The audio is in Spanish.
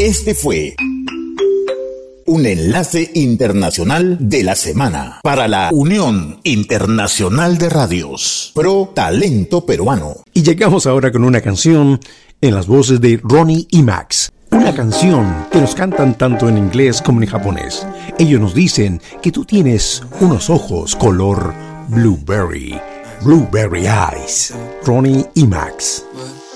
Este fue un enlace internacional de la semana para la Unión Internacional de Radios Pro Talento Peruano. Y llegamos ahora con una canción en las voces de Ronnie y Max. Una canción que nos cantan tanto en inglés como en japonés. Ellos nos dicen que tú tienes unos ojos color blueberry. Blueberry Eyes. Ronnie y Max.